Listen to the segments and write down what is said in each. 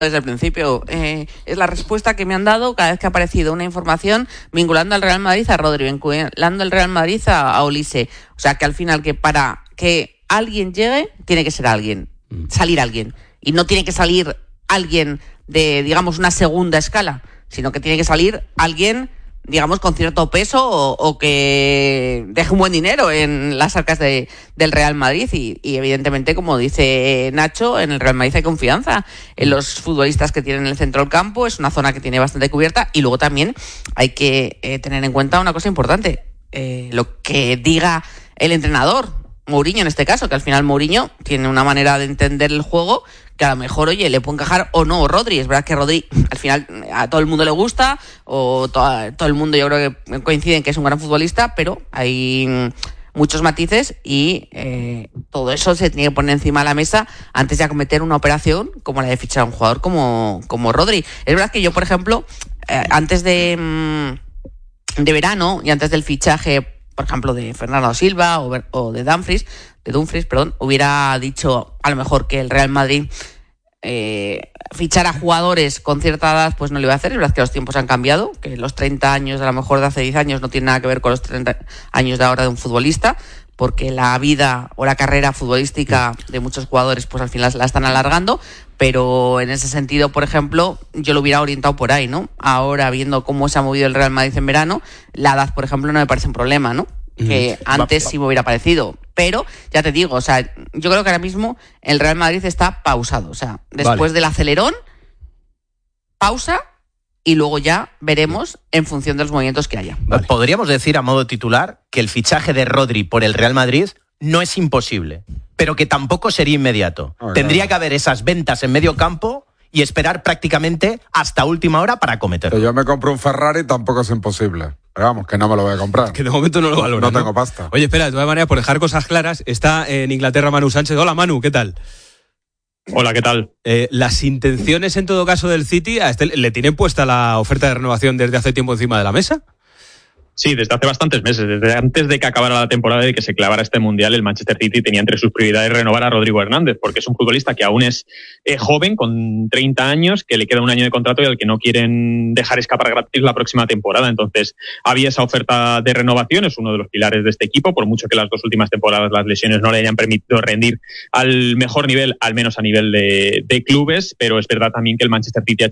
desde el principio. Es la respuesta que me han dado cada vez que ha aparecido una información vinculando al Real Madrid a Rodri, vinculando al Real Madrid a Olise. O sea, que al final, que para que alguien llegue, tiene que ser alguien, salir alguien. Y no tiene que salir alguien de, digamos, una segunda escala, sino que tiene que salir alguien, digamos, con cierto peso o que deje un buen dinero en las arcas del Real Madrid y evidentemente, como dice Nacho, en el Real Madrid hay confianza en los futbolistas que tienen en el centro del campo. Es una zona que tiene bastante cubierta y luego también hay que tener en cuenta una cosa importante, lo que diga el entrenador, Mourinho en este caso, que al final Mourinho tiene una manera de entender el juego que a lo mejor, oye, le puede encajar o no Rodri. Es verdad que Rodri al final a todo el mundo le gusta, o todo el mundo yo creo que coincide en que es un gran futbolista, pero hay muchos matices y todo eso se tiene que poner encima de la mesa antes de acometer una operación como la de fichar a un jugador como Rodri. Es verdad que yo, por ejemplo, antes de verano y antes del fichaje, por ejemplo, de Fernando Silva o de Dumfries, hubiera dicho a lo mejor que el Real Madrid fichar a jugadores con cierta edad pues no lo iba a hacer. Es verdad que los tiempos han cambiado, que los 30 años a lo mejor de hace 10 años no tienen nada que ver con los 30 años de ahora de un futbolista, porque la vida o la carrera futbolística de muchos jugadores pues al final la están alargando, pero en ese sentido, por ejemplo, yo lo hubiera orientado por ahí, ¿no? Ahora, viendo cómo se ha movido el Real Madrid en verano, la edad, por ejemplo, no me parece un problema, ¿no? Que antes sí me hubiera parecido. Pero, ya te digo, o sea, yo creo que ahora mismo el Real Madrid está pausado. O sea, después del acelerón, pausa y luego ya veremos en función de los movimientos que haya. Vale. Podríamos decir a modo titular que el fichaje de Rodri por el Real Madrid no es imposible, pero que tampoco sería inmediato. Tendría que haber esas ventas en medio campo y esperar prácticamente hasta última hora para acometerlo. Si yo me compro un Ferrari, tampoco es imposible. Pero vamos, que no me lo voy a comprar. Que de momento no lo valoro. No tengo pasta. Oye, espera, de todas maneras, por dejar cosas claras, está en Inglaterra Manu Sánchez. Hola, Manu, ¿qué tal? Hola, ¿qué tal? Las intenciones, en todo caso, del City, ¿a le tienen puesta la oferta de renovación desde hace tiempo encima de la mesa? Sí, desde hace bastantes meses, desde antes de que acabara la temporada y que se clavara este Mundial, el Manchester City tenía entre sus prioridades renovar a Rodrigo Hernández, porque es un futbolista que aún es joven, con 30 años, que le queda un año de contrato y al que no quieren dejar escapar gratis la próxima temporada. Entonces, había esa oferta de renovación, es uno de los pilares de este equipo, por mucho que las dos últimas temporadas las lesiones no le hayan permitido rendir al mejor nivel, al menos a nivel de clubes, pero es verdad también que el Manchester City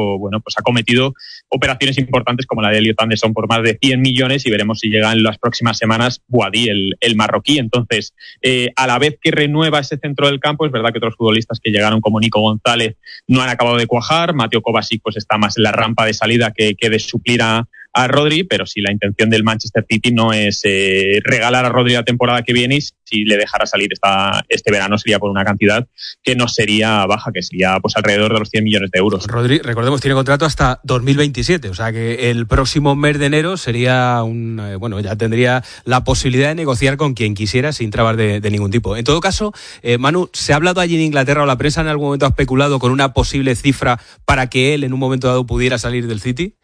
ha cometido operaciones importantes como la de Elliot Anderson por más de 100 millones y veremos si llega en las próximas semanas Boadi, el marroquí. Entonces, a la vez que renueva ese centro del campo, es verdad que otros futbolistas que llegaron como Nico González no han acabado de cuajar. Mateo Kovacic pues está más en la rampa de salida que de suplir a Rodri, pero sí, la intención del Manchester City no es regalar a Rodri la temporada que viene, y si le dejara salir este verano sería por una cantidad que no sería baja, que sería pues alrededor de los 100 millones de euros. Rodri, recordemos, tiene contrato hasta 2027, o sea que el próximo mes de enero sería ya tendría la posibilidad de negociar con quien quisiera sin trabas de ningún tipo. En todo caso, Manu, ¿se ha hablado allí en Inglaterra o la prensa en algún momento ha especulado con una posible cifra para que él en un momento dado pudiera salir del City?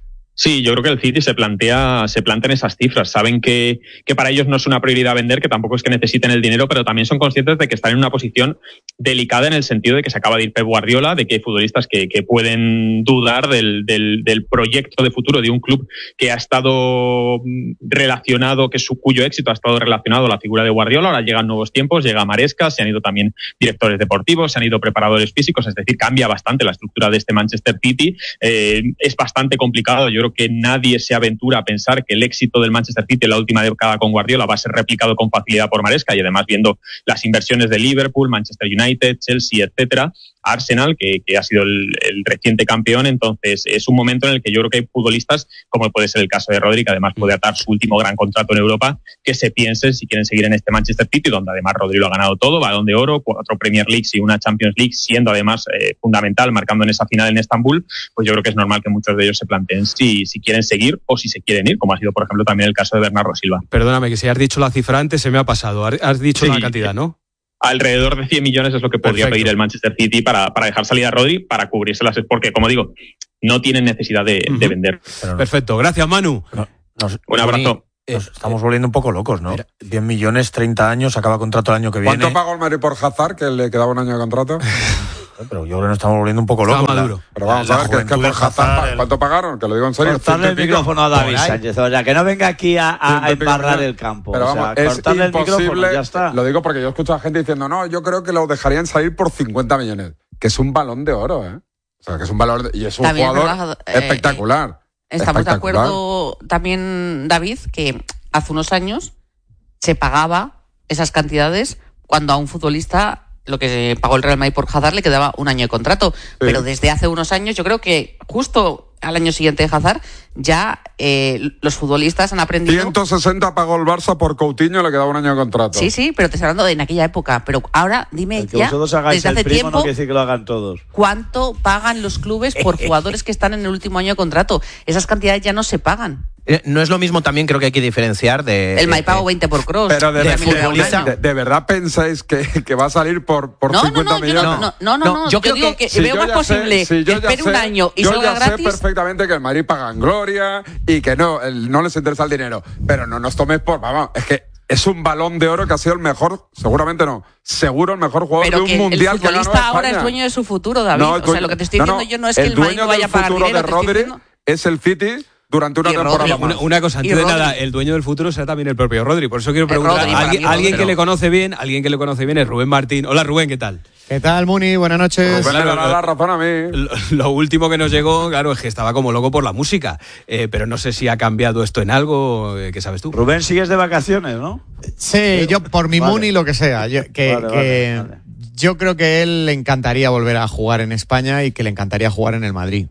Sí, yo creo que el City se plantean esas cifras. Saben que para ellos no es una prioridad vender, que tampoco es que necesiten el dinero, pero también son conscientes de que están en una posición delicada en el sentido de que se acaba de ir Pep Guardiola, de que hay futbolistas que pueden dudar del proyecto de futuro de un club que ha estado relacionado, cuyo éxito ha estado relacionado a la figura de Guardiola. Ahora llegan nuevos tiempos, llega Maresca, se han ido también directores deportivos, se han ido preparadores físicos, es decir, cambia bastante la estructura de este Manchester City. Es bastante complicado. Yo creo que nadie se aventura a pensar que el éxito del Manchester City en la última década con Guardiola va a ser replicado con facilidad por Maresca, y además viendo las inversiones de Liverpool, Manchester United, Chelsea, etcétera, Arsenal, que ha sido el reciente campeón. Entonces es un momento en el que yo creo que hay futbolistas, como puede ser el caso de Rodri, que además puede atar su último gran contrato en Europa, que se piensen si quieren seguir en este Manchester City, donde además Rodri lo ha ganado todo, Balón de Oro, 4 Premier Leagues y una Champions League, siendo además fundamental, marcando en esa final en Estambul. Pues yo creo que es normal que muchos de ellos se planteen si quieren seguir o si se quieren ir, como ha sido por ejemplo también el caso de Bernardo Silva. Perdóname, que si has dicho la cifra antes se me ha pasado, has dicho una cantidad, ¿no? Alrededor de 100 millones es lo que podría pedir el Manchester City para dejar salir a Rodri, para cubrirse porque, como digo, no tienen necesidad de vender. Perfecto, gracias, Manu. Un abrazo. Nos estamos volviendo un poco locos, ¿no? 10 millones, 30 años, acaba contrato el año que viene. ¿Cuánto pagó el Madrid por Hazard, que le quedaba un año de contrato? Pero yo creo que nos estamos volviendo un poco locos. Está maduro. Pero vamos a ver, que es que por Hazard, ¿cuánto pagaron? Que lo digo en serio. Cortarle el micrófono a David Sánchez. O sea, que no venga aquí a embarrar el campo. Pero o sea, vamos, es cortarle el micrófono, imposible. ya está. Lo digo porque yo escucho a gente diciendo, no, yo creo que lo dejarían salir por 50 millones. Que es un balón de oro, ¿eh? O sea, que es un valor y es un También, jugador espectacular. Estamos de acuerdo también, David, que hace unos años se pagaba esas cantidades cuando a un futbolista lo que pagó el Real Madrid por Hazard le quedaba un año de contrato. Sí. Pero desde hace unos años, yo creo que justo al año siguiente de Hazard, ya los futbolistas han aprendido... 160 pagó el Barça por Coutinho, le quedaba un año de contrato. Sí, sí, pero te estoy hablando de en aquella época. Pero ahora, dime que ya, vosotros hagáis desde hace el primo, tiempo, no quiere decir que lo hagan todos. ¿Cuánto pagan los clubes por jugadores que están en el último año de contrato? Esas cantidades ya no se pagan. No es lo mismo, también creo que hay que diferenciar de... El Madrid pagó 20 por Kroos. Pero ¿de verdad pensáis que va a salir por 50 millones? No, yo digo que veo más posible que espere un año y salga gratis. Yo ya sé perfectamente que el Madrid paga en gloria y que no les interesa el dinero. Pero no nos toméis por... Vamos, es que es un balón de oro que ha sido el mejor, seguramente no, seguro el mejor jugador de un mundial que ganó España. El futbolista ahora es dueño de su futuro, David. O sea, lo que te estoy diciendo yo no es que el Madrid no vaya a pagar dinero. El dueño del futuro de Rodri es el City... durante una temporada más. Una cosa, antes de nada, el dueño del futuro será también el propio Rodri. Por eso quiero preguntar a alguien que le conoce bien, es Rubén Martín. Hola Rubén, ¿qué tal? ¿Qué tal, Muni? Buenas noches. Rubén le dará la razón a mí. Lo último que nos llegó, claro, es que estaba como loco por la música. Pero no sé si ha cambiado esto en algo. ¿Qué sabes tú? Rubén, sigues de vacaciones, ¿no? Sí, yo por mi Muni lo que sea. Vale. Yo creo que él le encantaría volver a jugar en España y que le encantaría jugar en el Madrid.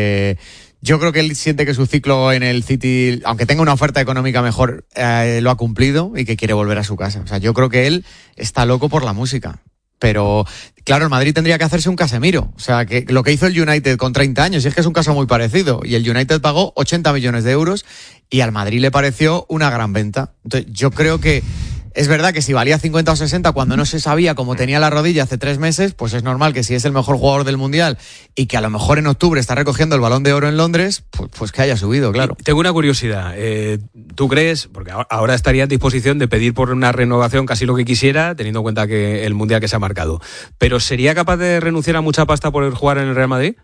Yo creo que él siente que su ciclo en el City, aunque tenga una oferta económica mejor, lo ha cumplido y que quiere volver a su casa. O sea, yo creo que él está loco por la música. Pero, claro, el Madrid tendría que hacerse un Casemiro. O sea, que lo que hizo el United con 30 años, y es que es un caso muy parecido. Y el United pagó 80 millones de euros y al Madrid le pareció una gran venta. Entonces, yo creo que es verdad que si valía 50 o 60 cuando no se sabía cómo tenía la rodilla hace 3 meses, pues es normal que si es el mejor jugador del Mundial y que a lo mejor en octubre está recogiendo el Balón de Oro en Londres, pues que haya subido, claro. Tengo una curiosidad. ¿Tú crees, porque ahora estaría en disposición de pedir por una renovación casi lo que quisiera, teniendo en cuenta que el Mundial que se ha marcado, pero ¿sería capaz de renunciar a mucha pasta por jugar en el Real Madrid?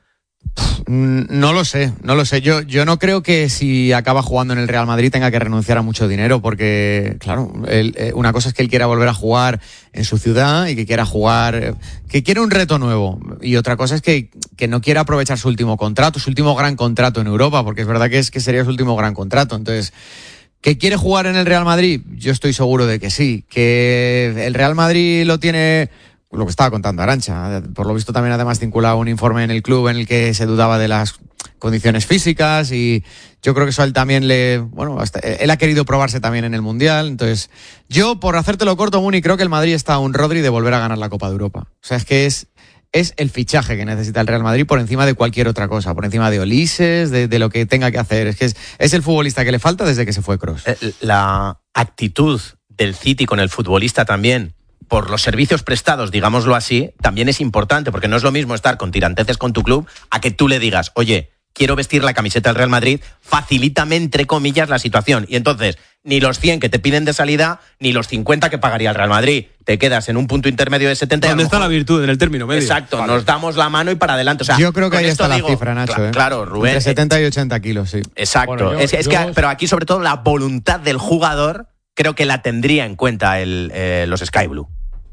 No lo sé. Yo no creo que si acaba jugando en el Real Madrid tenga que renunciar a mucho dinero, porque, claro, una cosa es que él quiera volver a jugar en su ciudad y que quiera jugar, que quiere un reto nuevo, y otra cosa es que no quiera aprovechar su último contrato, su último gran contrato en Europa, porque es verdad que sería su último gran contrato. Entonces, ¿que quiere jugar en el Real Madrid? Yo estoy seguro de que sí. Que el Real Madrid lo tiene... Lo que estaba contando Arantxa, por lo visto también además vinculado un informe en el club en el que se dudaba de las condiciones físicas, y yo creo que eso a él también él ha querido probarse también en el Mundial. Entonces, yo, por hacértelo corto, Muni, creo que el Madrid está a un Rodri de volver a ganar la Copa de Europa. O sea, es que es el fichaje que necesita el Real Madrid por encima de cualquier otra cosa, por encima de Ulises, de lo que tenga que hacer. Es que es el futbolista que le falta desde que se fue Kroos. La actitud del City con el futbolista también, por los servicios prestados, digámoslo así, también es importante, porque no es lo mismo estar con tiranteces con tu club a que tú le digas, oye, quiero vestir la camiseta del Real Madrid, facilítame, entre comillas, la situación. Y entonces, ni los 100 que te piden de salida, ni los 50 que pagaría el Real Madrid. Te quedas en un punto intermedio de 70. ¿Dónde está la virtud? En el término medio. Exacto, vale. Nos damos la mano y para adelante. O sea, yo creo que ahí está la cifra, Nacho. Claro, Rubén. Entre 70 y 80 kilos, sí. Exacto. Bueno, pero aquí, sobre todo, la voluntad del jugador, creo que la tendría en cuenta los Sky Blue.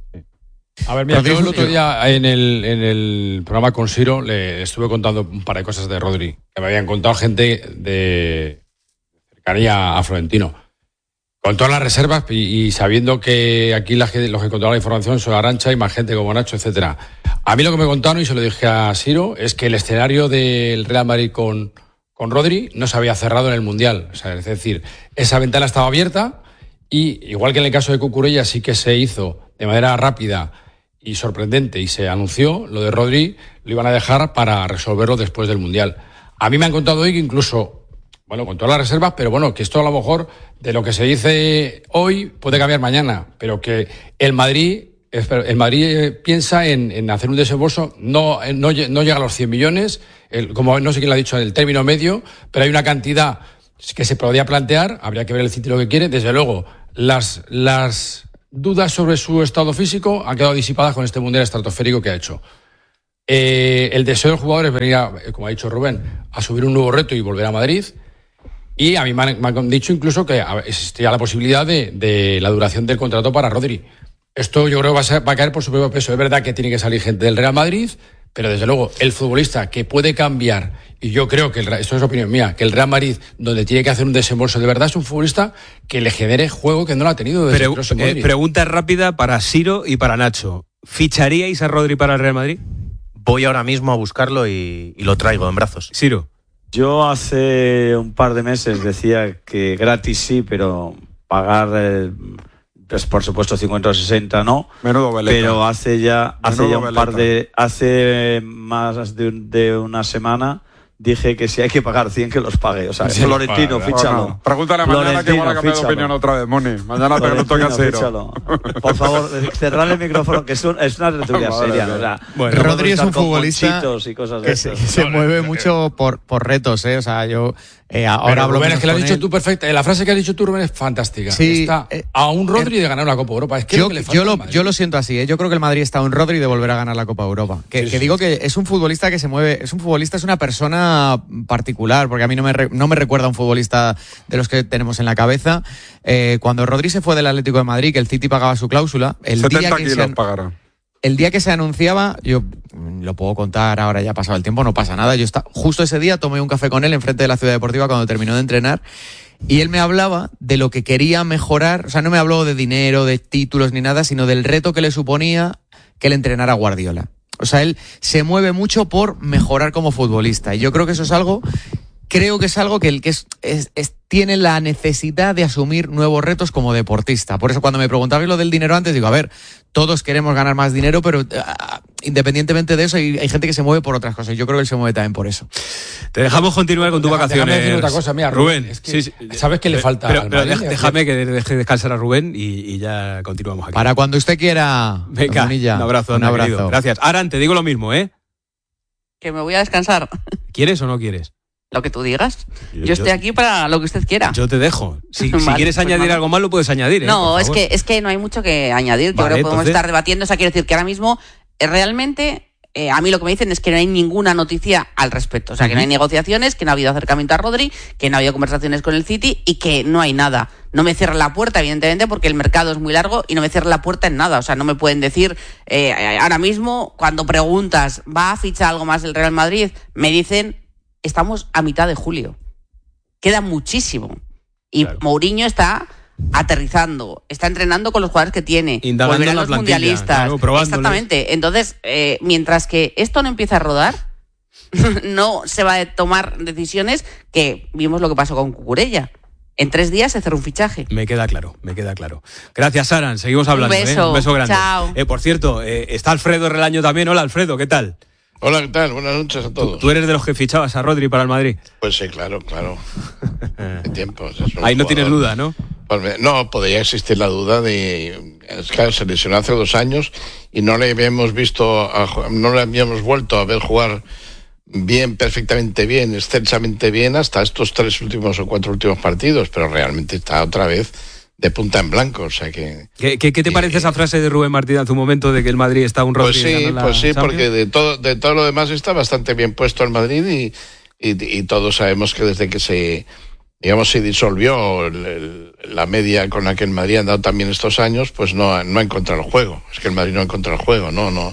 A ver, mira, yo el otro día en el programa con Siro le estuve contando un par de cosas de Rodri, que me habían contado gente de cercanía a Florentino. Con todas las reservas y sabiendo que aquí los que controlan la información son Arantxa y más gente como Nacho, etcétera. A mí lo que me contaron, y se lo dije a Siro, es que el escenario del Real Madrid con Rodri no se había cerrado en el Mundial. O sea, es decir, esa ventana estaba abierta y, igual que en el caso de Cucurella, sí que se hizo de manera rápida y sorprendente y se anunció, lo de Rodri lo iban a dejar para resolverlo después del Mundial. A mí me han contado hoy que incluso, bueno, con todas las reservas, pero bueno, que esto a lo mejor de lo que se dice hoy puede cambiar mañana, pero que el Madrid piensa en hacer un desembolso, no llega a los 100 millones, como no sé quién lo ha dicho, en el término medio, pero hay una cantidad que se podría plantear, habría que ver el City lo que quiere. Desde luego, las dudas sobre su estado físico han quedado disipadas con este Mundial estratosférico que ha hecho. El deseo del jugador es venir, como ha dicho Rubén, a subir un nuevo reto y volver a Madrid. Y a mí me han dicho incluso que existía la posibilidad de la duración del contrato para Rodri. Esto yo creo que va a caer por su propio peso. Es verdad que tiene que salir gente del Real Madrid, pero desde luego el futbolista que puede cambiar, y yo creo que, esto es opinión mía, que el Real Madrid, donde tiene que hacer un desembolso de verdad, es un futbolista que le genere juego que no lo ha tenido desde el próximo Modric. Pregunta rápida para Siro y para Nacho. ¿Ficharíais a Rodri para el Real Madrid? Voy ahora mismo a buscarlo y lo traigo en brazos. Siro. Yo hace un par de meses decía que gratis sí, pero pagar, pues por supuesto 50 o 60 no. Menudo veleta. Pero hace más de una semana dije que si hay que pagar 100 que los pague. O sea, sí, Florentino, fíchalo. No. Pregúntale mañana que igual ha cambiado de opinión otra vez, Moni. Mañana te lo toca Ciro. Por favor, cerrarle el micrófono, que es una tertulia seria. O sea, bueno, Rodri es un futbolista que se mueve mucho por retos, ¿eh? O sea, yo ahora hablo Rubén, es que lo has dicho tú perfecta. La frase que has dicho tú, Rubén, es fantástica. Sí, está a un Rodri de ganar la Copa Europa. Es que yo lo siento así, ¿eh? Yo creo que el Madrid está a un Rodri de volver a ganar la Copa Europa. Que digo que es un futbolista que se mueve, es una persona particular, porque a mí no me recuerda a un futbolista de los que tenemos en la cabeza. Cuando Rodri se fue del Atlético de Madrid, que el City pagaba su cláusula, el 70 kilos pagará. El día que se anunciaba, yo lo puedo contar, ahora ya ha pasado el tiempo, no pasa nada. Justo ese día tomé un café con él enfrente de la Ciudad Deportiva cuando terminó de entrenar, y él me hablaba de lo que quería mejorar. O sea, no me habló de dinero, de títulos ni nada, sino del reto que le suponía que él entrenara a Guardiola. O sea, él se mueve mucho por mejorar como futbolista, y yo creo que eso es algo que el que tiene la necesidad de asumir nuevos retos como deportista. Por eso cuando me preguntabais lo del dinero antes, digo, a ver, todos queremos ganar más dinero, pero independientemente de eso hay gente que se mueve por otras cosas. Yo creo que él se mueve también por eso. Te dejamos continuar con tus vacaciones. Déjame decir otra cosa, mira, Rubén. Es que ¿sabes qué le falta al Madrid? Déjame que deje descansar a Rubén y ya continuamos aquí. Para cuando usted quiera. Venga, un abrazo. Gracias. Aran, te digo lo mismo, ¿eh? Que me voy a descansar. ¿Quieres o no quieres? Lo que tú digas. Yo estoy aquí para lo que usted quiera. Yo te dejo. Si quieres añadir algo más, lo puedes añadir. No, es que no hay mucho que añadir. Yo creo que podemos estar debatiendo. O sea, quiero decir que ahora mismo realmente a mí lo que me dicen es que no hay ninguna noticia al respecto. O sea, que no hay negociaciones, que no ha habido acercamiento a Rodri, que no ha habido conversaciones con el City y que no hay nada. No me cierran la puerta, evidentemente, porque el mercado es muy largo y no me cierran la puerta en nada. O sea, no me pueden decir ahora mismo, cuando preguntas, ¿va a fichar algo más el Real Madrid? Me dicen, estamos a mitad de julio. Queda muchísimo. Y claro. Mourinho está aterrizando, está entrenando con los jugadores que tiene, volverán los mundialistas. Claro, exactamente. Entonces, mientras que esto no empieza a rodar, no se va a tomar decisiones, que vimos lo que pasó con Cucurella. En 3 días se cerró un fichaje. Me queda claro. Gracias, Aran. Seguimos hablando. Un beso grande. Chao. Por cierto, está Alfredo Relaño también. Hola, Alfredo, ¿qué tal? Hola, ¿qué tal? Buenas noches a todos. ¿Tú eres de los que fichabas a Rodri para el Madrid? Pues sí, claro. Hay tiempos. Ahí no tienes duda, ¿no? Pues no, podría existir la duda de... Es que se lesionó hace 2 años y no le habíamos vuelto a ver jugar bien, perfectamente bien, excelsamente bien hasta estos 3 últimos o 4 últimos partidos, pero realmente está otra vez de punta en blanco, o sea que... ¿Qué te parece esa frase de Rubén Martín hace un momento de que el Madrid está un Rodri? Pues sí, porque de todo lo demás está bastante bien puesto el Madrid y todos sabemos que desde que se disolvió la media con la que el Madrid ha andado también estos años, pues no ha encontrado el juego. Es que el Madrid no ha encontrado el juego, no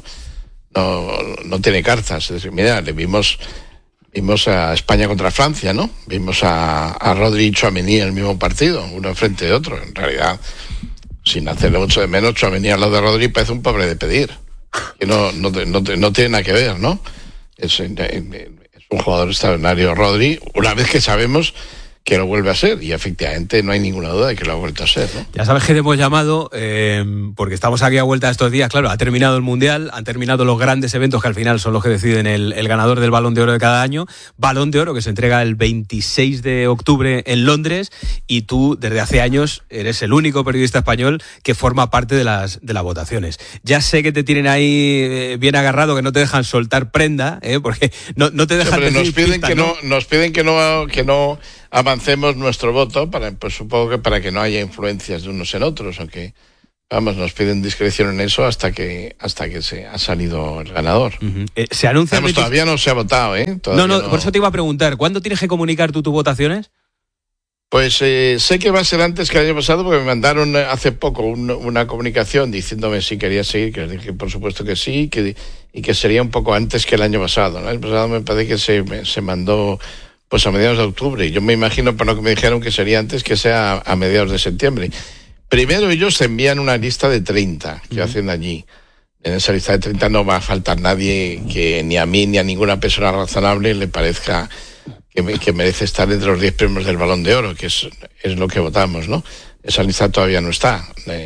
tiene cartas. Es decir, mira, le vimos a España contra Francia, ¿no? Vimos a Rodri y Tchouaméni en el mismo partido, uno enfrente de otro. En realidad, sin hacerle mucho de menos, Tchouaméni al lado de Rodri parece un pobre de pedir. Que no tiene nada que ver, ¿no? Es un jugador extraordinario, Rodri, una vez que sabemos que lo vuelve a ser, y efectivamente no hay ninguna duda de que lo ha vuelto a ser, ¿no? Ya sabes que te hemos llamado porque estamos aquí a vuelta de estos días. Claro, ha terminado el Mundial, han terminado los grandes eventos que al final son los que deciden el ganador del Balón de Oro de cada año. Balón de Oro que se entrega el 26 de octubre en Londres, y tú desde hace años eres el único periodista español que forma parte de las votaciones. Ya sé que te tienen ahí bien agarrado, que no te dejan soltar prenda, porque no te dejan decir nos piden que no avancemos nuestro voto, pues supongo que para que no haya influencias de unos en otros, aunque Vamos, nos piden discreción en eso hasta que se ha salido el ganador. Se anuncia. Vamos, todavía no se ha votado, ¿eh? No, por eso te iba a preguntar, ¿cuándo tienes que comunicar tú tus votaciones? Pues sé que va a ser antes que el año pasado, porque me mandaron hace poco una comunicación diciéndome si quería seguir, que les dije por supuesto que sí, y que sería un poco antes que el año pasado, ¿no? El pasado me parece que se mandó pues a mediados de octubre, y yo me imagino, por lo que me dijeron, que sería antes, que sea a mediados de septiembre. Primero ellos envían una lista de 30 que hacen allí. En esa lista de 30 no va a faltar nadie que ni a mí ni a ninguna persona razonable le parezca que merece estar entre los 10 premios del Balón de Oro, que es lo que votamos, ¿no? Esa lista todavía no está.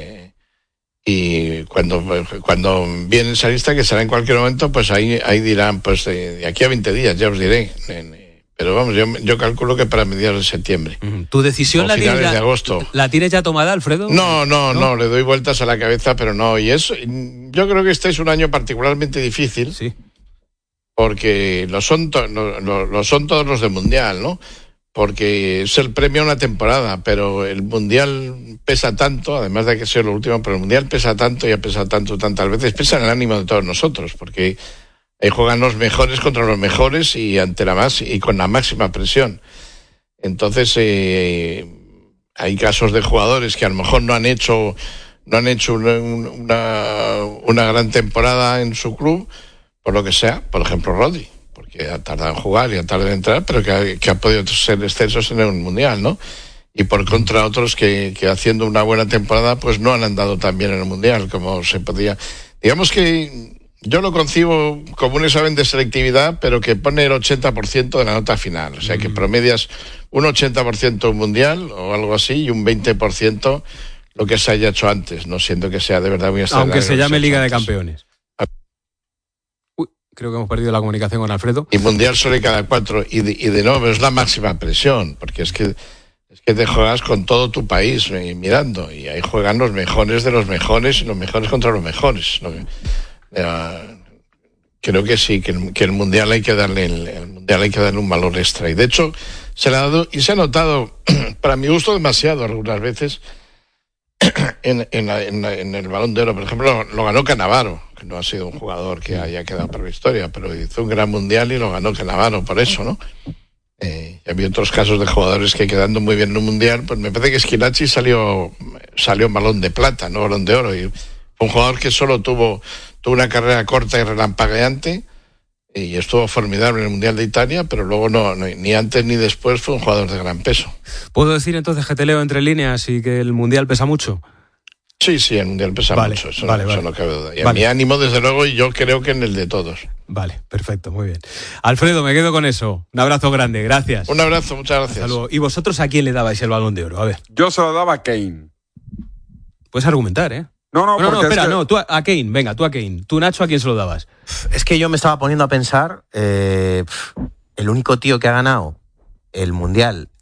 Y cuando viene esa lista, que será en cualquier momento, pues ahí dirán, pues de aquí a 20 días, ya os diré. Pero vamos, yo calculo que para mediados de septiembre. ¿Tu decisión la tienes de agosto? ¿La tienes ya tomada, Alfredo? No, le doy vueltas a la cabeza, pero no. Y eso, yo creo que este es un año particularmente difícil. Sí. Porque lo son todos los del Mundial, ¿no? Porque es el premio a una temporada, pero el Mundial pesa tanto, además de que sea lo último, pero el Mundial pesa tanto y ha pesado tantas veces, pesa en el ánimo de todos nosotros, porque ahí juegan los mejores contra los mejores y con la máxima presión. Entonces hay casos de jugadores que a lo mejor no han hecho una gran temporada en su club, por lo que sea, por ejemplo Rodri, porque ha tardado en jugar y ha tardado en entrar, pero que ha podido ser excesos en el Mundial, ¿no? Y por contra otros que haciendo una buena temporada pues no han andado tan bien en el Mundial como se podía. Digamos que yo lo concibo como un examen de selectividad, pero que pone el 80% de la nota final. O sea, que promedias un 80% un Mundial o algo así y un 20% lo que se haya hecho antes, no siendo que sea de verdad muy extraordinario. Aunque se llame Liga de Campeones. Creo que hemos perdido la comunicación con Alfredo. Y Mundial solo cada 4. Y de nuevo es la máxima presión, porque es que te juegas con todo tu país mirando. Y ahí juegan los mejores de los mejores y los mejores contra los mejores. Creo que sí, que el Mundial hay que darle un valor extra. Y de hecho, se le ha dado y se ha notado, para mi gusto, demasiado algunas veces. En el Balón de Oro, por ejemplo, lo ganó Cannavaro, que no ha sido un jugador que haya quedado para la historia, pero hizo un gran Mundial y lo ganó Cannavaro por eso, ¿no? Había otros casos de jugadores que quedando muy bien en un Mundial, pues me parece que Schillaci salió en Balón de Plata, no Balón de Oro, y fue un jugador que solo tuvo una carrera corta y relampagueante, y estuvo formidable en el Mundial de Italia, pero luego no, ni antes ni después fue un jugador de gran peso. ¿Puedo decir entonces que te leo entre líneas y que el Mundial pesa mucho? Sí, el Mundial pesa mucho, eso no cabe duda. Y a mi ánimo, desde luego, y yo creo que en el de todos. Vale, perfecto, muy bien. Alfredo, me quedo con eso. Un abrazo grande, gracias. Un abrazo, muchas gracias. Hasta luego. ¿Y vosotros a quién le dabais el Balón de Oro? A ver. Yo se lo daba a Kane. Puedes argumentar, ¿eh? No, espera, tú a Kane, venga, tú a Kane. Tú, Nacho, ¿a quién se lo dabas? Es que yo me estaba poniendo a pensar, el único tío que ha ganado el Mundial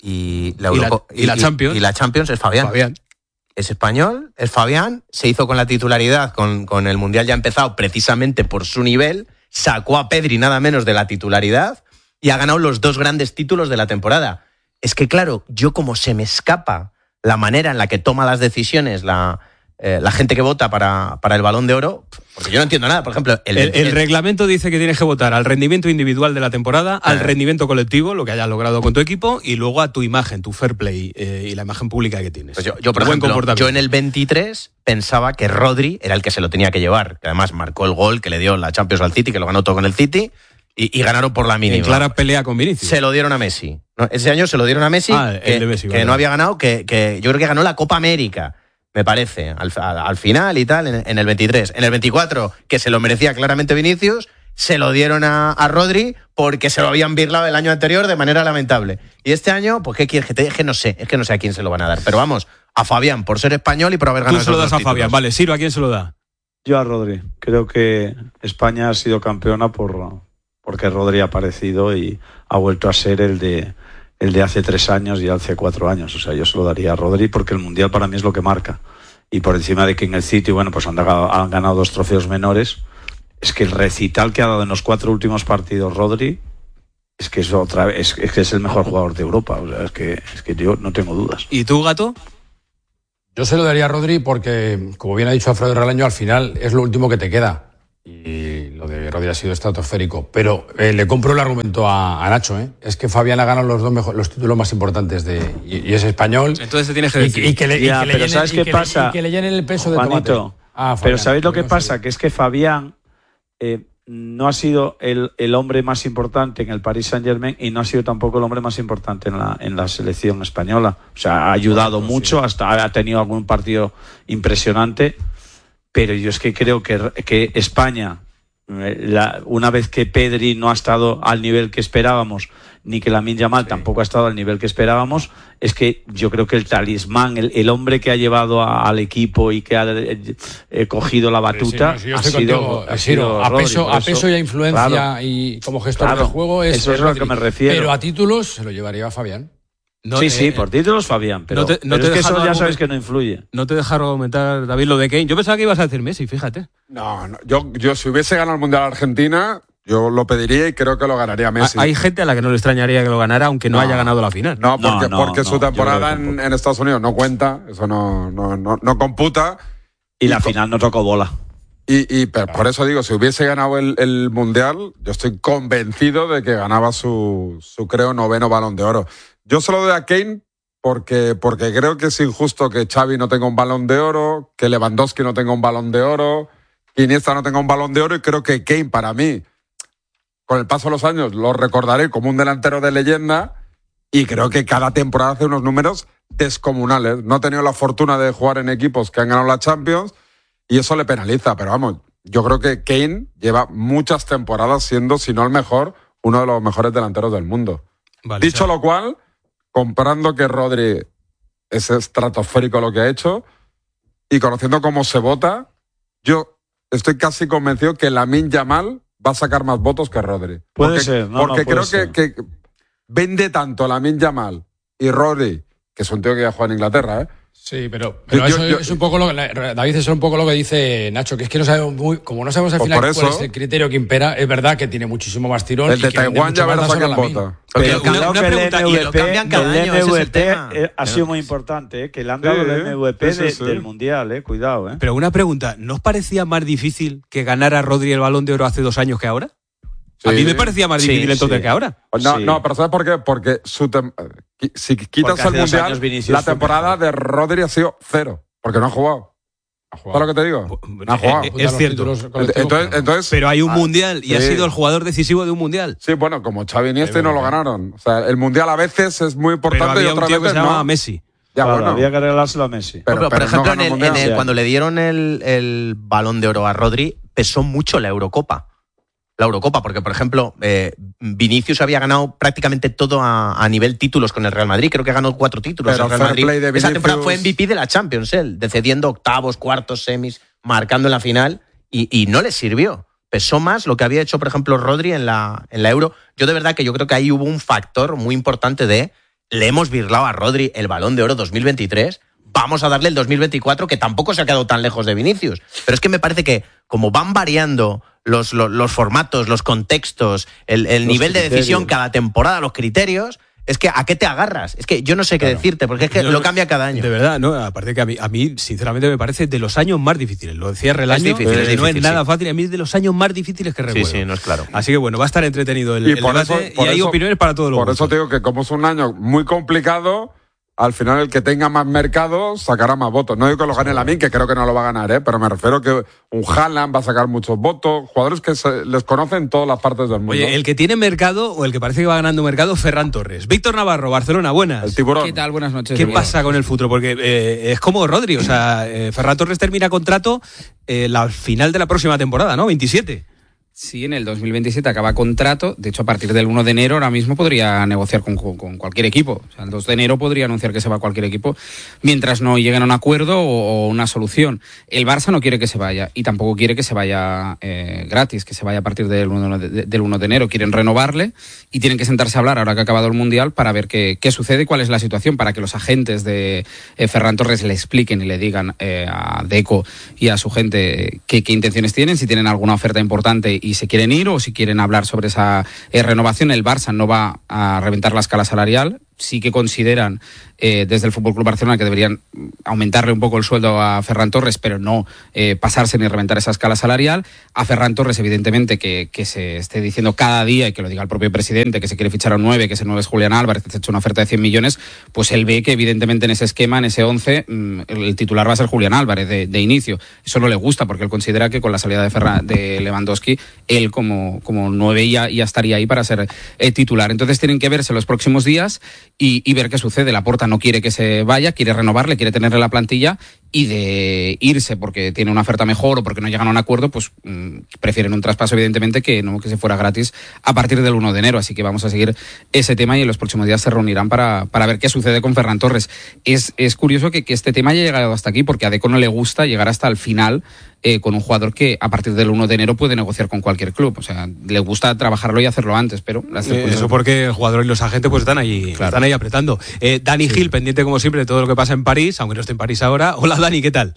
y la Champions. Y la Champions es Fabián. Es español, es Fabián, se hizo con la titularidad, con el Mundial ya empezado precisamente por su nivel, sacó a Pedri nada menos de la titularidad y ha ganado los 2 grandes títulos de la temporada. Es que claro, yo como se me escapa la manera en la que toma las decisiones la gente que vota para el Balón de Oro, porque yo no entiendo nada. Por ejemplo, el reglamento dice que tienes que votar al rendimiento individual de la temporada, al rendimiento colectivo, lo que hayas logrado con tu equipo, y luego a tu imagen, tu fair play y la imagen pública que tienes. Pues yo por ejemplo, yo en el 23 pensaba que Rodri era el que se lo tenía que llevar, que además marcó el gol que le dio la Champions al City, que lo ganó todo con el City, y ganaron por la mínima. En clara pelea con Vinicius. Se lo dieron a Messi. No, ese año se lo dieron a Messi, que no había ganado, que yo creo que ganó la Copa América, me parece, al final y tal, en el 23. En el 24, que se lo merecía claramente Vinicius, se lo dieron a Rodri porque se lo habían birlado el año anterior de manera lamentable. Y este año, pues ¿qué quieres que te dije? No sé a quién se lo van a dar. Pero vamos, a Fabián, por ser español y por haber ganado. Tú se lo das a Fabián, vale. Ciro, ¿a quién se lo da? Yo a Rodri. Creo que España ha sido campeona porque Rodri ha aparecido y ha vuelto a ser el de hace 3 años y hace 4 años. O sea, yo se lo daría a Rodri porque el Mundial para mí es lo que marca. Y por encima de que en el City, bueno, pues han ganado 2 trofeos menores. Es que el recital que ha dado en los 4 últimos partidos Rodri es que es el mejor jugador de Europa. O sea, es que yo no tengo dudas. ¿Y tú, Gato? Yo se lo daría a Rodri porque, como bien ha dicho Alfredo Relaño, al final es lo último que te queda. Y lo de Rodri ha sido estratosférico. Pero le compro el argumento a Nacho. Es que Fabián ha ganado los títulos más importantes y es español. Entonces se tiene que decir. Y que le pero ¿sabes qué pasa? Y que le llenen el peso de Juanito, tomate. pero ¿sabéis lo que pasa? Que es que Fabián no ha sido el hombre más importante en el Paris Saint-Germain y no ha sido tampoco el hombre más importante en la selección española. O sea, ha ayudado mucho, hasta ha tenido algún partido impresionante, pero yo es que creo que España, una vez que Pedri no ha estado al nivel que esperábamos, ni que Lamine Yamal tampoco ha estado al nivel que esperábamos, es que yo creo que el talismán, el hombre que ha llevado al equipo y que ha cogido la batuta ha sido a Rodri, peso y a influencia, claro, y como gestor de juego eso es a lo que me refiero. Pero a títulos se lo llevaría a Fabián. No, sí, por títulos Fabián, pero, pero es que eso ya sabes que no influye. No te dejaron comentar, David, lo de Kane. Yo pensaba que ibas a decir Messi, fíjate. No, yo si hubiese ganado el Mundial Argentina, yo lo pediría y creo que lo ganaría Messi. Hay gente a la que no le extrañaría que lo ganara, aunque no haya ganado la final. No, porque su temporada en Estados Unidos no cuenta, eso no computa. Y la final no tocó bola. Y por eso digo, si hubiese ganado el Mundial, yo estoy convencido de que ganaba su creo, 9º Balón de Oro. Yo se lo doy a Kane porque creo que es injusto que Xavi no tenga un Balón de Oro, que Lewandowski no tenga un Balón de Oro, que Iniesta no tenga un Balón de Oro, y creo que Kane, para mí, con el paso de los años, lo recordaré como un delantero de leyenda, y creo que cada temporada hace unos números descomunales. No ha tenido la fortuna de jugar en equipos que han ganado la Champions, y eso le penaliza, pero vamos, yo creo que Kane lleva muchas temporadas siendo, si no el mejor, uno de los mejores delanteros del mundo. Vale, dicho lo cual, comprando que Rodri es estratosférico lo que ha hecho y conociendo cómo se vota, yo estoy casi convencido que Lamine Yamal va a sacar más votos que Rodri. Puede ser, porque creo que vende tanto Lamine Yamal y Rodri, que es un tío que ya juega en Inglaterra, Sí, pero es un poco David, es un poco lo que dice Nacho, que es que no sabemos como no sabemos al final cuál es el criterio que impera. Es verdad que tiene muchísimo más tirón. El de Taiwán ya verás a quién vota. Pero cuidado que el MVP ha sido muy importante, que le han dado el MVP del Mundial, cuidado. Pero una pregunta, ¿no os parecía más difícil que ganara Rodri el Balón de Oro hace 2 años que ahora? A mí me parecía más difícil entonces que ahora. No, pero ¿sabes por qué? Porque si quitas el Mundial, la temporada de Rodri ha sido 0, porque no ha jugado. ¿Sabes lo que te digo? No ha jugado. Es cierto. Entonces, pero hay un Mundial y ha sido el jugador decisivo de un Mundial. Sí, bueno, como Xavi y Iniesta no lo ganaron. O sea, el Mundial a veces es muy importante y otras veces se llamaba Messi. Ya, claro, había que regalárselo a Messi. Pero por ejemplo, cuando le dieron el Balón de Oro a Rodri, pesó mucho la Eurocopa. Porque, por ejemplo, Vinicius había ganado prácticamente todo a nivel títulos con el Real Madrid. Creo que ganó 4 títulos. Pero el Real Madrid. Esa temporada fue MVP de la Champions, cediendo octavos, cuartos, semis, marcando en la final, y no le sirvió. Pesó más lo que había hecho, por ejemplo, Rodri en la Euro. Yo de verdad que yo creo que ahí hubo un factor muy importante le hemos birlado a Rodri el Balón de Oro 2023, vamos a darle el 2024, que tampoco se ha quedado tan lejos de Vinicius. Pero es que me parece que como van variando los formatos, los contextos, el nivel de decisión cada temporada, los criterios, es que ¿a qué te agarras? Es que yo no sé qué decirte, porque es que lo cambia cada año. De verdad, ¿no? Aparte que a mí sinceramente me parece de los años más difíciles. Lo decía Relaño, no es nada fácil. A mí es de los años más difíciles que recuerdo. Sí, no es claro. Así que bueno, va a estar entretenido el debate y hay opiniones para todos los gustos. Por eso te digo que como es un año muy complicado, al final el que tenga más mercado sacará más votos. No digo que lo gane Lamine, que creo que no lo va a ganar, pero me refiero que un Haaland va a sacar muchos votos, jugadores que les conocen en todas las partes del mundo. Oye, el que tiene mercado o el que parece que va ganando mercado, Ferran Torres. Víctor Navarro, Barcelona, buenas. El tiburón. ¿Qué tal? Buenas noches. ¿Qué pasa con el futuro? Porque es como Rodri, o sea, Ferran Torres termina contrato la final de la próxima temporada, ¿no? 27. Sí, en el 2027 acaba contrato. De hecho, a partir del 1 de enero ahora mismo podría negociar con cualquier equipo. O sea, el 2 de enero podría anunciar que se va a cualquier equipo mientras no lleguen a un acuerdo o una solución. El Barça no quiere que se vaya y tampoco quiere que se vaya gratis, que se vaya a partir del 1 de enero. Quieren renovarle y tienen que sentarse a hablar ahora que ha acabado el Mundial para ver qué sucede y cuál es la situación, para que los agentes de Ferran Torres le expliquen y le digan a Deco y a su gente qué intenciones tienen, si tienen alguna oferta importante y se quieren ir o si quieren hablar sobre esa renovación. El Barça no va a reventar la escala salarial. sí que consideran desde el FC Barcelona que deberían aumentarle un poco el sueldo a Ferran Torres, pero no pasarse ni reventar esa escala salarial. A Ferran Torres, evidentemente, que se esté diciendo cada día, y que lo diga el propio presidente, que se quiere fichar a un 9, que ese 9 es Julián Álvarez, que se ha hecho una oferta de 100 millones, pues él ve que evidentemente en ese esquema, en ese 11, el titular va a ser Julián Álvarez de inicio. Eso no le gusta, porque él considera que con la salida de Lewandowski, él como 9 ya estaría ahí para ser titular. Entonces tienen que verse los próximos días y ver qué sucede. Laporta no quiere que se vaya, quiere renovarle, quiere tenerle la plantilla, y de irse porque tiene una oferta mejor o porque no llegan a un acuerdo, pues prefieren un traspaso, evidentemente, que no que se fuera gratis a partir del 1 de enero. Así que vamos a seguir ese tema y en los próximos días se reunirán para ver qué sucede con Ferran Torres. Es curioso que este tema haya llegado hasta aquí, porque a Deco no le gusta llegar hasta el final con un jugador que a partir del 1 de enero puede negociar con cualquier club. O sea, le gusta trabajarlo y hacerlo antes, pero eso porque el jugador y los agentes pues están ahí apretando. Dani Gil, pendiente como siempre de todo lo que pasa en París, aunque no esté en París ahora. Hola Dani, ¿qué tal?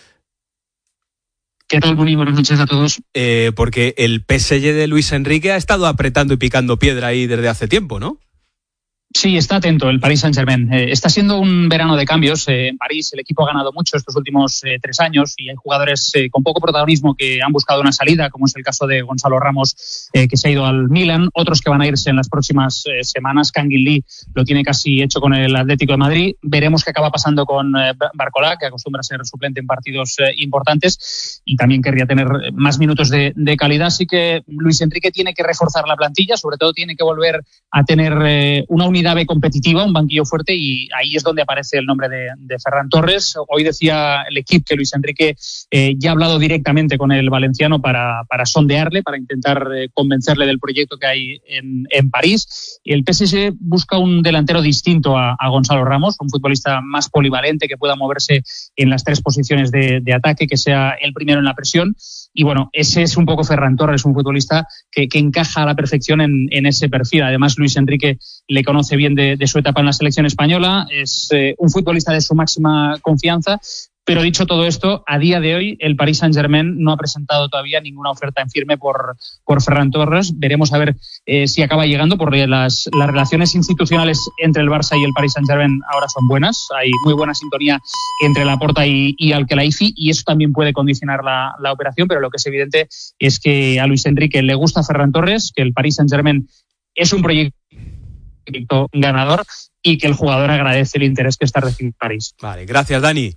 ¿Qué tal, Boni? Buenas noches a todos. Porque el PSG de Luis Enrique ha estado apretando y picando piedra ahí desde hace tiempo, ¿no? Sí, está atento el Paris Saint-Germain. Está siendo un verano de cambios. En París el equipo ha ganado mucho estos últimos 3 años y hay jugadores con poco protagonismo que han buscado una salida, como es el caso de Gonzalo Ramos, que se ha ido al Milan. Otros que van a irse en las próximas semanas. Kangin Lee lo tiene casi hecho con el Atlético de Madrid. Veremos qué acaba pasando con Barcola, que acostumbra a ser suplente en partidos importantes y también querría tener más minutos de calidad. Así que Luis Enrique tiene que reforzar la plantilla, sobre todo tiene que volver a tener una unidad competitiva, un banquillo fuerte, y ahí es donde aparece el nombre de Ferran Torres. Hoy decía el equipo que Luis Enrique ya ha hablado directamente con el valenciano para sondearle, para intentar convencerle del proyecto que hay en París. El PSG busca un delantero distinto a Gonzalo Ramos, un futbolista más polivalente que pueda moverse en las 3 posiciones de ataque, que sea el primero en la presión. Y bueno, ese es un poco Ferran Torres, un futbolista que encaja a la perfección en ese perfil. Además, Luis Enrique le conoce bien de su etapa en la selección española, es un futbolista de su máxima confianza. Pero dicho todo esto, a día de hoy el Paris Saint-Germain no ha presentado todavía ninguna oferta en firme por Ferran Torres. Veremos a ver si acaba llegando, porque las relaciones institucionales entre el Barça y el Paris Saint-Germain ahora son buenas. Hay muy buena sintonía entre Laporta y Al-Khelaifi, y eso también puede condicionar la operación. Pero lo que es evidente es que a Luis Enrique le gusta Ferran Torres, que el Paris Saint-Germain es un proyecto ganador y que el jugador agradece el interés que está recibiendo París. Vale, gracias Dani.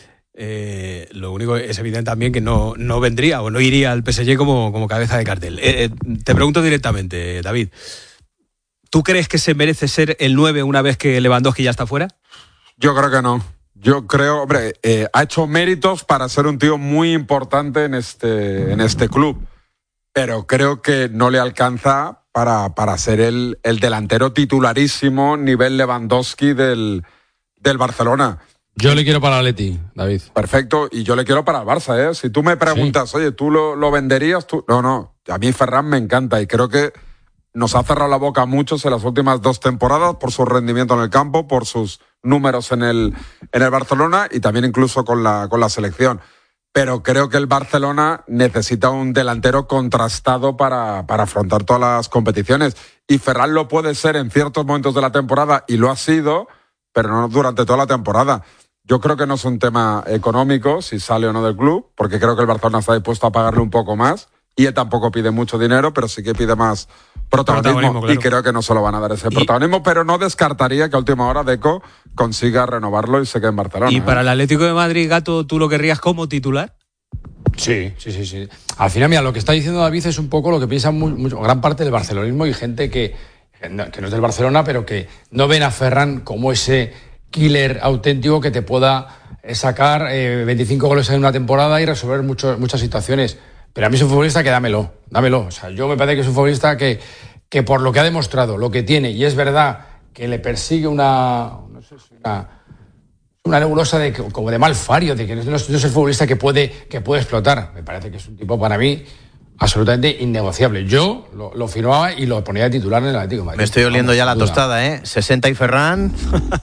Lo único es evidente también que no vendría o no iría al PSG como cabeza de cartel. Te pregunto directamente, David, ¿tú crees que se merece ser el 9 una vez que Lewandowski ya está fuera? Yo creo que no. Yo creo, hombre, ha hecho méritos para ser un tío muy importante en este club, pero creo que no le alcanza para ser el delantero titularísimo nivel Lewandowski del Barcelona. Yo le quiero para el Atleti, David. Perfecto, y yo le quiero para el Barça, ¿eh? Si tú me preguntas, sí. Oye, ¿tú lo venderías? ¿Tú? No, a mí Ferran me encanta y creo que nos ha cerrado la boca a muchos en las últimas 2 temporadas por su rendimiento en el campo, por sus números en el Barcelona y también incluso con la selección. Pero creo que el Barcelona necesita un delantero contrastado para afrontar todas las competiciones. Y Ferran lo puede ser en ciertos momentos de la temporada y lo ha sido, pero no durante toda la temporada. Yo creo que no es un tema económico, si sale o no del club, porque creo que el Barcelona está dispuesto a pagarle un poco más. Y él tampoco pide mucho dinero, pero sí que pide más protagonismo claro. Y creo que no se lo van a dar ese protagonismo, pero no descartaría que a última hora Deco consiga renovarlo y se quede en Barcelona. ¿Y para el Atlético de Madrid, Gato, tú lo querrías como titular? Sí. Al final, mira, lo que está diciendo David es un poco lo que piensa gran parte del barcelonismo y gente que no es del Barcelona, pero que no ven a Ferran como ese killer auténtico que te pueda sacar 25 goles en una temporada y resolver muchas situaciones. Pero a mí es un futbolista que dámelo. O sea, yo me parece que es un futbolista que por lo que ha demostrado, lo que tiene, y es verdad que le persigue una nebulosa como de mal fario, de que no es el futbolista que puede explotar. Me parece que es un tipo, para mí, absolutamente innegociable. Yo lo firmaba y lo ponía de titular en el Atlético de Madrid. Me estoy oliendo ya la tostada, ¿eh? 60 y Ferran.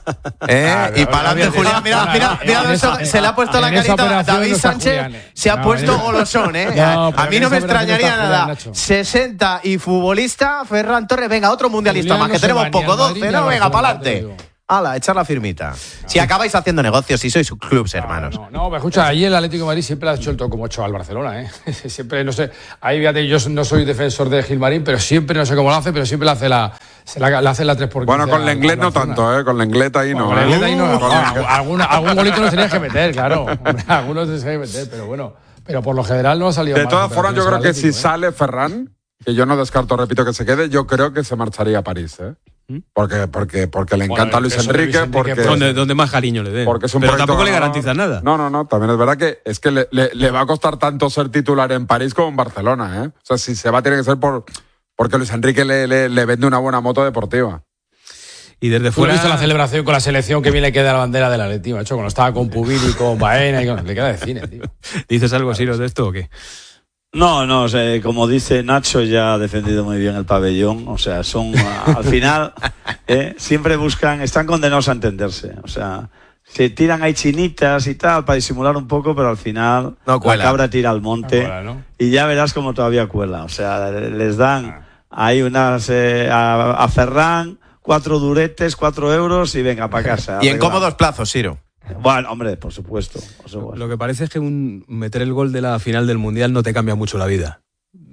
Y para adelante Julián. Mira, se le ha puesto la carita. David Sánchez se ha puesto golosón, ¿eh? A mí no me extrañaría nada. 60 y futbolista, Ferran Torres. Venga, otro mundialista más, que tenemos poco. 12, ¿no? Venga, para adelante. Hala, echar la firmita. Si acabáis haciendo negocios, si sois clubs hermanos. No, me escucha, ahí el Atlético de Madrid siempre ha hecho el todo como ha hecho al Barcelona, ¿eh? Siempre, no sé, ahí fíjate, yo no soy defensor de Gilmarín, pero siempre, no sé cómo lo hace, pero siempre le hace la 3x15. Bueno, con Lenglet no tanto, ¿eh? Con Lenglet ahí no. Con Lenglet ahí no. Algún golito nos tenías que meter, claro. Algunos tenías que meter, pero bueno. Pero por lo general no ha salido mal. De todas formas, yo creo que si sale Ferran, que yo no descarto, repito, que se quede, yo creo que se marcharía a París, ¿eh? Porque le encanta a Luis Enrique, porque donde más cariño le dé. Pero tampoco le garantiza nada. No, también es verdad que le va a costar tanto ser titular en París como en Barcelona, ¿eh? O sea, si se va, tiene que ser porque Luis Enrique le vende una buena moto deportiva. Y desde ¿Tú fuera... has visto la celebración con la selección que bien le queda la bandera del Atleti, macho? Cuando estaba con Pubili y con Baena, le queda de cine, tío. ¿Dices algo, Siro, de esto o qué? No, como dice Nacho, ya ha defendido muy bien el pabellón. O sea, son al final siempre están condenados a entenderse. O sea, se tiran ahí chinitas y tal para disimular un poco, pero al final la cabra tira al monte, cuela, ¿no? Y ya verás como todavía cuela. O sea, les dan ahí unas a Ferran 4 duretes, 4 euros y venga para casa. Y en cómodos plazos, Siro. Bueno, hombre, por supuesto. Lo que parece es que meter el gol de la final del Mundial no te cambia mucho la vida.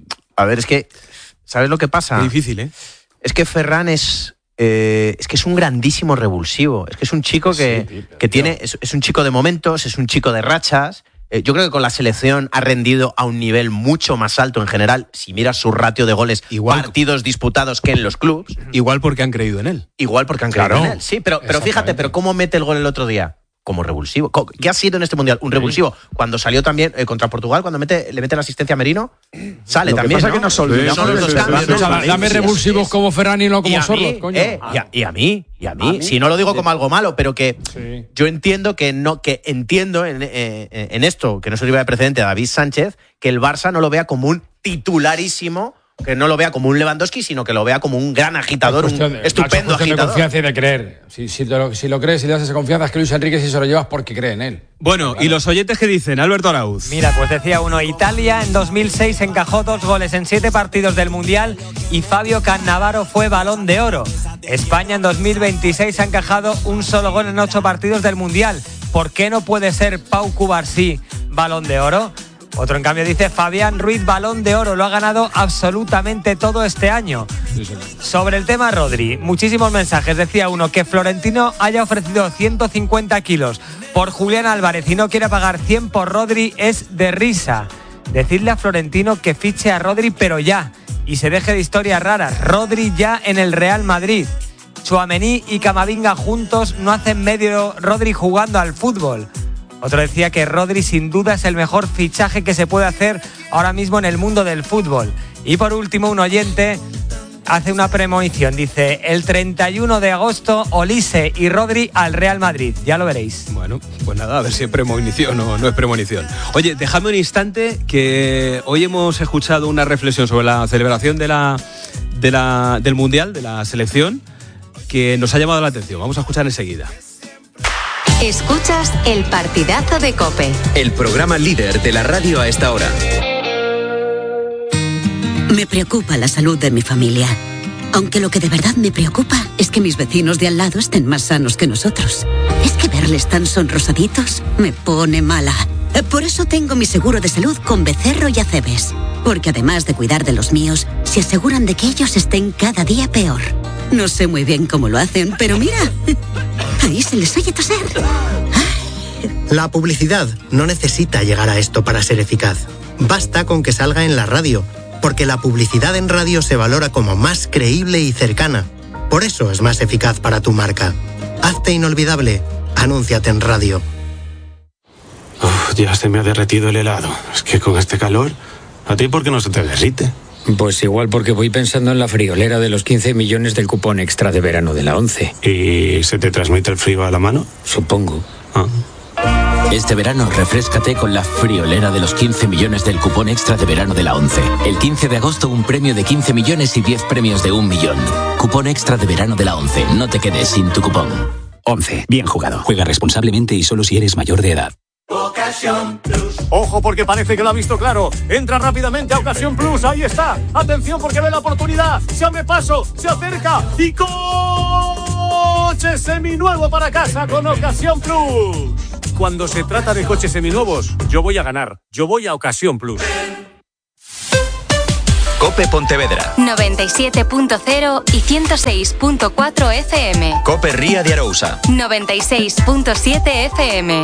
A ver, es que, ¿sabes lo que pasa? Es difícil, ¿eh? Es que Ferran es que es un grandísimo revulsivo. Es que es un chico que tiene... Es un chico de momentos, es un chico de rachas. Yo creo que con la selección ha rendido a un nivel mucho más alto en general. Si miras su ratio de goles, partidos disputados que en los clubs. Igual porque han creído en él. En él. Sí, pero fíjate, pero ¿cómo mete el gol el otro día? Como revulsivo. ¿Qué ha sido en este Mundial? Un revulsivo. Cuando salió también contra Portugal, cuando le mete la asistencia a Merino, sale también. Lo que pasa es que nos olvidamos. Son los dos cambios. Dame revulsivos como Ferran y no como Sorloth, coño. Y a mí. Si no lo digo como algo malo, pero que yo entiendo entiendo en esto, que no se le iba de precedente a David Sánchez, que el Barça no lo vea como un titularísimo, que no lo vea como un Lewandowski, sino que lo vea como un gran agitador, un estupendo agitador. De confianza y de creer. Si lo crees y le das esa confianza, es que Luis Enrique sí se lo llevas porque cree en él. Bueno, claro. ¿Y los oyentes qué dicen? Alberto Arauz. Mira, pues decía uno, Italia en 2006 encajó 2 goles en 7 partidos del Mundial y Fabio Cannavaro fue Balón de Oro. España en 2026 ha encajado un solo gol en 8 partidos del Mundial. ¿Por qué no puede ser Pau Cubarsí Balón de Oro? Otro, en cambio, dice Fabián Ruiz, Balón de Oro, lo ha ganado absolutamente todo este año. Sobre el tema Rodri, muchísimos mensajes. Decía uno, que Florentino haya ofrecido 150 kilos por Julián Álvarez y no quiere pagar 100 por Rodri es de risa. Decidle a Florentino que fiche a Rodri, pero ya, y se deje de historias raras. Rodri ya en el Real Madrid. Tchouaméni y Camavinga juntos no hacen medio Rodri jugando al fútbol. Otro decía que Rodri sin duda es el mejor fichaje que se puede hacer ahora mismo en el mundo del fútbol. Y por último, un oyente hace una premonición. Dice, el 31 de agosto, Olise y Rodri al Real Madrid. Ya lo veréis. Bueno, pues nada, a ver si es premonición o no es premonición. Oye, dejadme un instante, que hoy hemos escuchado una reflexión sobre la celebración del Mundial, de la selección, que nos ha llamado la atención. Vamos a escuchar enseguida. Escuchas El Partidazo de COPE, el programa líder de la radio a esta hora. Me preocupa la salud de mi familia. Aunque lo que de verdad me preocupa es que mis vecinos de al lado estén más sanos que nosotros. Es que verles tan sonrosaditos me pone mala. Por eso tengo mi seguro de salud con Becerro y Acebes. Porque además de cuidar de los míos, se aseguran de que ellos estén cada día peor. No sé muy bien cómo lo hacen, pero mira, ahí se les oye toser. La publicidad no necesita llegar a esto para ser eficaz. Basta con que salga en la radio, porque la publicidad en radio se valora como más creíble y cercana. Por eso es más eficaz para tu marca. Hazte inolvidable. Anúnciate en radio. Ya se me ha derretido el helado. Es que con este calor, ¿a ti por qué no se te derrite? Pues igual porque voy pensando en la friolera de los 15 millones del cupón extra de verano de la 11. ¿Y se te transmite el frío a la mano? Supongo. Este verano refréscate con la friolera de los 15 millones del cupón extra de verano de la ONCE. El 15 de agosto un premio de 15 millones y 10 premios de 1 millón. Cupón extra de verano de la ONCE. No te quedes sin tu cupón. ONCE. Bien jugado. Juega responsablemente y solo si eres mayor de edad. Ocasión Plus. Ojo porque parece que lo ha visto claro. Entra rápidamente a Ocasión Plus. Ahí está. Atención porque ve la oportunidad. Se abre paso. Se acerca. Y coche seminuevo para casa con Ocasión Plus. Cuando se trata de coches seminuevos, yo voy a ganar. Yo voy a Ocasión Plus. COPE Pontevedra 97.0 y 106.4 FM. COPE Ría de Arousa 96.7 FM.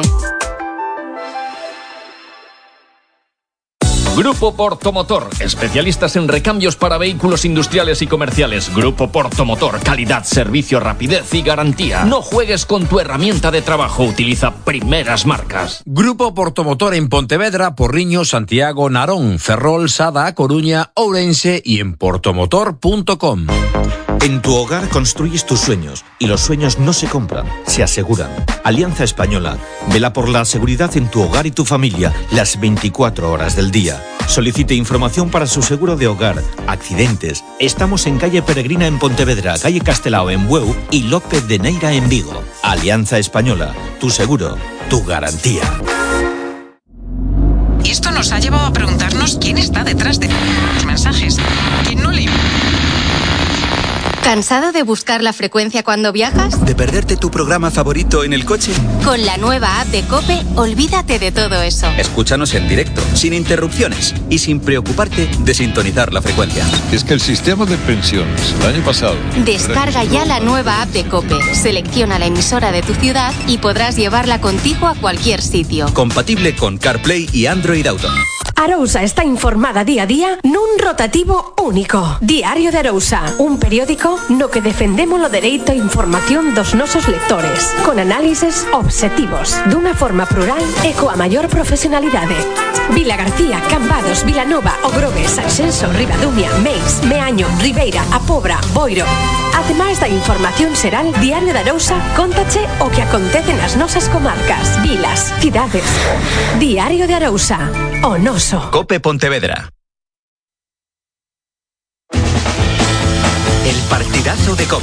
Grupo Portomotor, especialistas en recambios para vehículos industriales y comerciales. Grupo Portomotor, calidad, servicio, rapidez y garantía. No juegues con tu herramienta de trabajo, utiliza primeras marcas. Grupo Portomotor en Pontevedra, Porriño, Santiago, Narón, Ferrol, Sada, Coruña, Ourense y en portomotor.com. En tu hogar construyes tus sueños y los sueños no se compran, se aseguran. Alianza Española vela por la seguridad en tu hogar y tu familia las 24 horas del día. Solicite información para su seguro de hogar, accidentes. Estamos en calle Peregrina en Pontevedra, calle Castelao en Bueu y López de Neira en Vigo. Alianza Española, tu seguro, tu garantía. Y esto nos ha llevado a preguntarnos quién está detrás de los mensajes. ¿Quién no le... ¿Cansado de buscar la frecuencia cuando viajas? ¿De perderte tu programa favorito en el coche? Con la nueva app de COPE, olvídate de todo eso. Escúchanos en directo, sin interrupciones y sin preocuparte de sintonizar la frecuencia. Es que el sistema de pensiones el año pasado... Descarga ya la nueva app de COPE, selecciona la emisora de tu ciudad y podrás llevarla contigo a cualquier sitio. Compatible con CarPlay y Android Auto. Arousa está informada día a día nun rotativo único. Diario de Arousa, un periódico no que defendemos o dereito a información dos nosos lectores, con análises objetivos, dunha forma plural e coa maior profesionalidade. Vila García, Cambados, Vilanova, Ogroves, Sanxenxo, Ribadumia, Meis, Meaño, Ribeira, A Pobra, Boiro. Ademais da información xeral, Diario de Arousa contache o que acontece nas nosas comarcas, vilas, cidades. Diario de Arousa, o noso. COPE Pontevedra. El partidazo de COPE.